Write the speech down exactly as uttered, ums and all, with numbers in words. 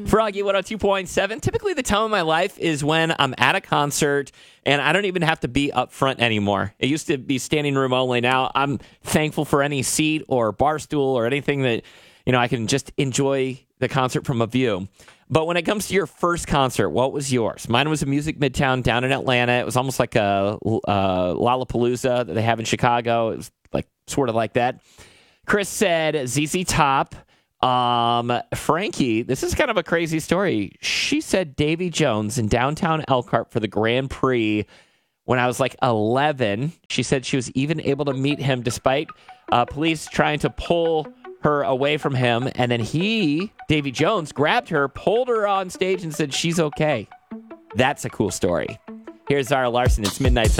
Froggy one oh two point seven. Typically, the time of my life is when I'm at a concert and I don't even have to be up front anymore. It used to be standing room only. Now I'm thankful for any seat or bar stool or anything that, you know, I can just enjoy the concert from a view. But when it comes to your first concert, what was yours? Mine was a Music Midtown down in Atlanta. It was almost like a uh, Lollapalooza that they have in Chicago. It was like sort of like that. Chris said Z Z Top. Um, Frankie, this is kind of a crazy story. She said Davy Jones in downtown Elkhart for the Grand Prix when I was like eleven. She said she was even able to meet him despite uh, police trying to pull her away from him. And then he, Davy Jones, grabbed her, pulled her on stage and said she's okay. That's a cool story. Here's Zara Larson. It's Midnight.